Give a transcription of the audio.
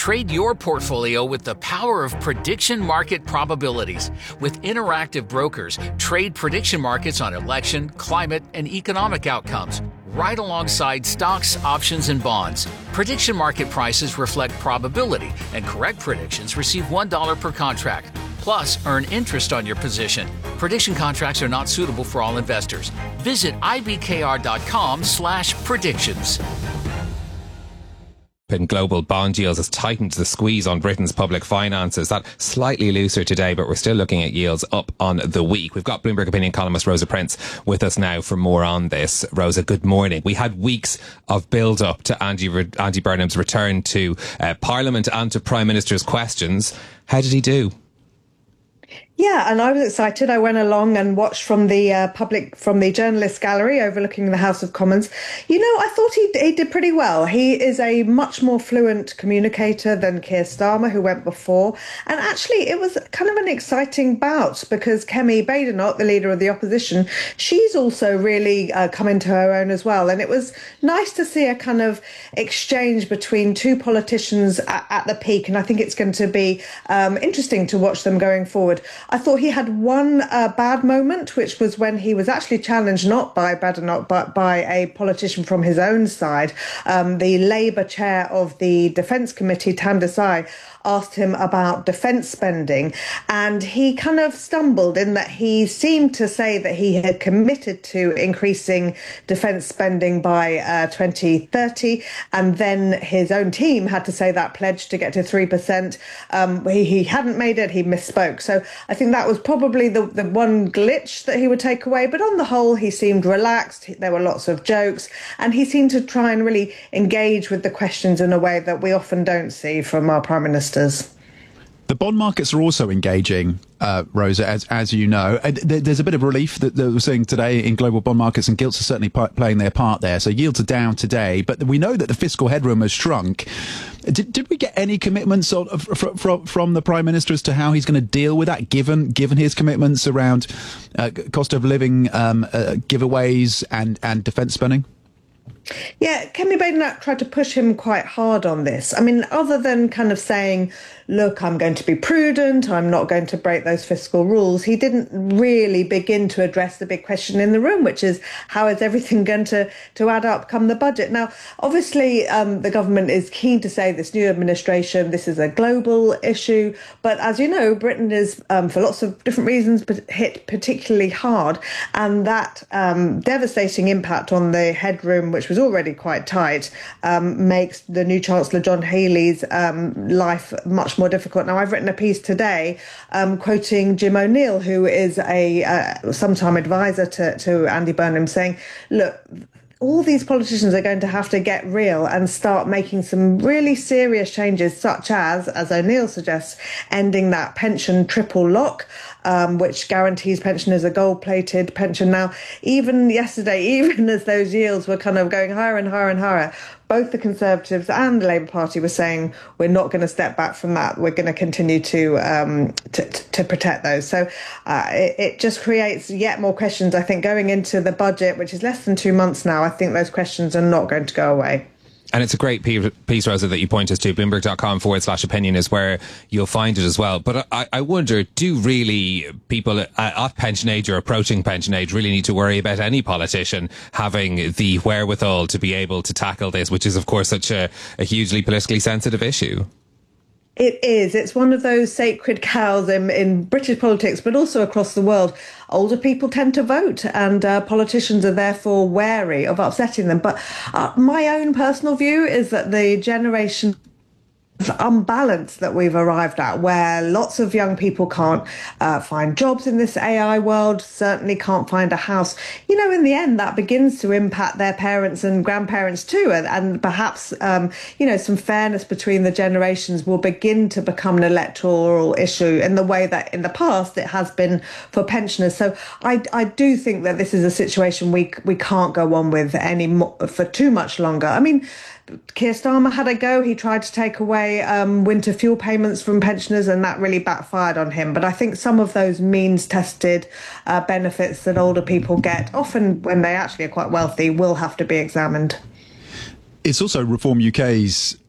Trade your portfolio with the power of prediction market probabilities. With interactive brokers, trade prediction markets on election, climate, and economic outcomes, right alongside stocks, options, and bonds. Prediction market prices reflect probability, and correct predictions receive $1 per contract. Plus, earn interest on your position. Prediction contracts are not suitable for all investors. Visit ibkr.com/predictions. Global bond yields has tightened the squeeze on Britain's public finances. That slightly looser today, but we're still looking at yields up on the week. We've got Bloomberg opinion columnist Rosa Prince with us now for more on this. Rosa, good morning. We had weeks of build-up to Andy Burnham's return to Parliament and to Prime Minister's questions. How did he do? Yeah, and I was excited. I went along and watched from the journalist gallery overlooking the House of Commons. You know, I thought he did pretty well. He is a much more fluent communicator than Keir Starmer, who went before. And actually, it was kind of an exciting bout because Kemi Badenoch, the leader of the opposition, she's also really come into her own as well. And it was nice to see a kind of exchange between two politicians at the peak. And I think it's going to be interesting to watch them going forward. I thought he had one bad moment, which was when he was actually challenged not by Badenoch, but by a politician from his own side. The Labour chair of the Defence Committee, Tam Desai, asked him about defence spending, and he kind of stumbled in that he seemed to say that he had committed to increasing defence spending by 2030, and then his own team had to say that pledge to get to 3%. He hadn't made it, he misspoke. So I think that was probably the one glitch that he would take away, but on the whole he seemed relaxed, there were lots of jokes, and he seemed to try and really engage with the questions in a way that we often don't see from our Prime Minister. The bond markets are also engaging, Rosa, as you know. There's a bit of relief that we're seeing today in global bond markets, and gilts are certainly playing their part there. So yields are down today, but we know that the fiscal headroom has shrunk. Did we get any commitments from the Prime Minister as to how he's going to deal with that, given his commitments around cost of living giveaways and defence spending? Yeah, Kemi Badenoch tried to push him quite hard on this. I mean, other than kind of saying, look, I'm going to be prudent, I'm not going to break those fiscal rules, he didn't really begin to address the big question in the room, which is how is everything going to add up come the budget? Now, obviously, the government is keen to say this new administration, this is a global issue. But as you know, Britain is, for lots of different reasons, hit particularly hard. And that devastating impact on the headroom, which was already quite tight, makes the new Chancellor John Healey's life much more difficult. Now, I've written a piece today quoting Jim O'Neill, who is a sometime advisor to Andy Burnham, saying, look, all these politicians are going to have to get real and start making some really serious changes, such as O'Neill suggests, ending that pension triple lock, which guarantees pensioners a gold-plated pension. Now, even yesterday, even as those yields were kind of going higher and higher and higher, both the Conservatives and the Labour Party were saying, we're not going to step back from that. We're going to continue to protect those. So it just creates yet more questions, I think, going into the budget, which is less than 2 months now. I think those questions are not going to go away. And it's a great piece, Rosa, that you point us to. Bloomberg.com/opinion is where you'll find it as well. But I wonder, do really people at pension age or approaching pension age really need to worry about any politician having the wherewithal to be able to tackle this, which is, of course, such a hugely politically sensitive issue? It is. It's one of those sacred cows in British politics, but also across the world. Older people tend to vote, and politicians are therefore wary of upsetting them. But my own personal view is that the generation unbalance that we've arrived at, where lots of young people can't find jobs in this AI world, certainly can't find a house. You know, in the end, that begins to impact their parents and grandparents too. And perhaps, some fairness between the generations will begin to become an electoral issue in the way that in the past it has been for pensioners. So I do think that this is a situation we can't go on with for too much longer. I mean, Keir Starmer had a go. He tried to take away winter fuel payments from pensioners, and that really backfired on him. But I think some of those means-tested benefits that older people get, often when they actually are quite wealthy, will have to be examined. It's also Reform UK's